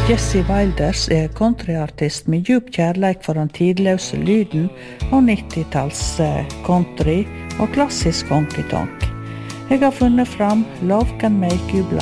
Jesse Wilders countryartist med djup kärlek for den tidløse lyden av 90-talls country og klassisk honky-tonk. Jeg har funnet fram Love Can Make You Blind.